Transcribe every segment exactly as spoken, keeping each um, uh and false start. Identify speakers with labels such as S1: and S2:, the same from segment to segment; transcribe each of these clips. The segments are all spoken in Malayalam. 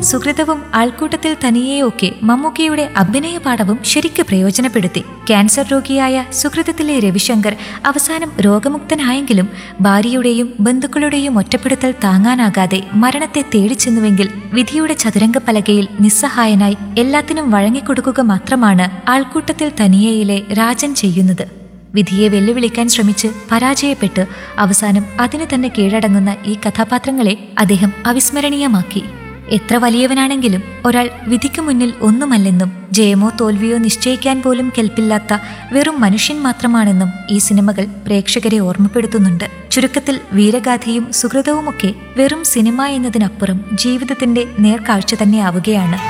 S1: സുഹൃതവും ആൾക്കൂട്ടത്തിൽ തനിയെയൊക്കെ മമ്മൂക്കയുടെ അഭിനയ പാഠവും ശരിക്ക് പ്രയോജനപ്പെടുത്തി. ക്യാൻസർ രോഗിയായ സുഹൃതത്തിലെ രവിശങ്കർ അവസാനം രോഗമുക്തനായെങ്കിലും ഭാര്യയുടെയും ബന്ധുക്കളുടെയും ഒറ്റപ്പെടുത്തൽ താങ്ങാനാകാതെ മരണത്തെ തേടിച്ചെന്നുവെങ്കിൽ വിധിയുടെ ചതുരംഗപ്പലകയിൽ നിസ്സഹായനായി എല്ലാത്തിനും വഴങ്ങിക്കൊടുക്കുക മാത്രമാണ് ആൾക്കൂട്ടത്തിൽ തനിയയിലെ രാജൻ ചെയ്യുന്നത്. വിധിയെ വെല്ലുവിളിക്കാൻ ശ്രമിച്ച് പരാജയപ്പെട്ട് അവസാനം അതിന് തന്നെ കീഴടങ്ങുന്ന ഈ കഥാപാത്രങ്ങളെ അദ്ദേഹം അവിസ്മരണീയമാക്കി. എത്ര വലിയവനാണെങ്കിലും ഒരാൾ വിധിക്ക് മുന്നിൽ ഒന്നുമല്ലെന്നും ജയമോ തോൽവിയോ നിശ്ചയിക്കാൻ പോലും കെൽപ്പില്ലാത്ത വെറും മനുഷ്യൻ മാത്രമാണെന്നും ഈ സിനിമകൾ പ്രേക്ഷകരെ ഓർമ്മപ്പെടുത്തുന്നുണ്ട്. ചുരുക്കത്തിൽ വീരഗാഥയും സുഹൃതവുമൊക്കെ വെറും സിനിമ എന്നതിനപ്പുറം ജീവിതത്തിന്റെ നേർക്കാഴ്ച തന്നെ ആവുകയാണ്.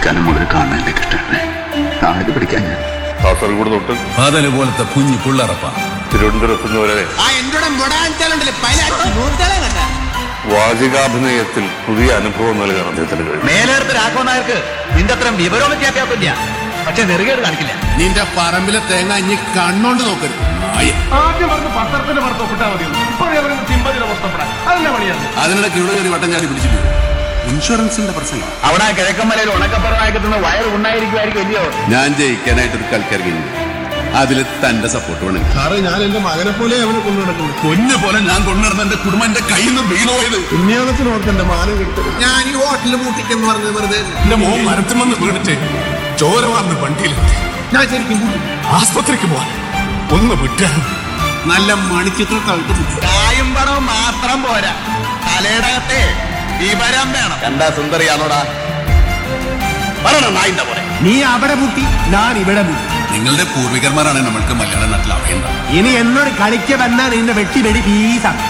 S2: പോലത്തെ കുഞ്ഞു പിള്ളറപ്പ
S3: തിരുവനന്തപുരത്ത് വാചികാഭിനയത്തിൽ പുതിയ അനുഭവം നൽകാൻ അദ്ദേഹത്തിന് കഴിയും.
S4: മേലേർത്ത് രാഘവൻ നായർക്ക് നിന്റെ അത്രയും വിവരവും വ്യത്യാസമില്ല, പക്ഷെ നെറുകേട് കാണിക്കില്ല.
S2: നിന്റെ പറമ്പിലെ തേങ്ങ ഇനി കണ്ണോണ്ട് നോക്കരുത്.
S3: ആദ്യം പറഞ്ഞ് പത്രത്തിന്റെ പുറത്ത് ഒപ്പിട്ടാൽ മതി.
S2: അതിനിടയ്ക്ക് ഇവിടെ ഒരു വട്ടം ചാടി പിടിച്ചില്ല. ഇൻഷുറൻസിന്റെ പ്രശ്നം
S4: അവിടെ കിഴക്കമ്മലയിൽ ഉണക്കപ്പുറമാക്കുന്ന വയർ ഉണ്ടായിരിക്കുമായിരിക്കും ഇല്ലയോ?
S2: ഞാൻ ജയിക്കാനായിട്ടൊരു കളിക്കിറങ്ങി. അതിൽ തന്റെ സപ്പോർട്ട് വേണം
S3: സാറേ. ഞാൻ എന്റെ മകനെ പോലെ അവനെ കൊണ്ടു നടക്കുന്നു.
S2: പൊന്നു പോലെ ഞാൻ കൊണ്ടുനടന്ന എന്റെ കുടുംബം എന്റെ കയ്യിൽ നിന്ന് വീണു പോയത്.
S3: ഉണ്ണിയാണത്തിനോർക്ക് എന്റെ മാനം കിട്ടും.
S2: ഞാൻ ഈ ഹോട്ടലിൽ മൂട്ടിക്കെന്ന് പറഞ്ഞത് വെറുതെ എന്റെ മോൻ മരത്തിൽ വന്ന് വീണിട്ട് ചോര വന്ന് വണ്ടിയിലെത്തി.
S3: ഞാൻ ശരിക്കും
S2: ആസ്പത്രിക്ക് പോവാൻ ഒന്ന് വിട്ടാൽ നല്ല മണിച്ചിത്രത്തായിട്ട്
S4: കായും പണവും മാത്രം പോരാ, തലയിടകത്തെ വിവരം വേണം.
S2: എന്താ സുന്ദരിയാണോടാ നായിന്റെ പോലെ.
S4: നീ അവിടെ മുട്ടി, ഞാൻ ഇവിടെ മുട്ടി.
S2: നിങ്ങളുടെ പൂർവികന്മാരാണ് നമ്മൾക്ക് മലയാള നാട്ടിൽ അറിയേണ്ടത്.
S4: ഇനി എന്നോട് കളിക്ക വന്നാൽ നിന്റെ വെട്ടി വെടി പീസാണ്.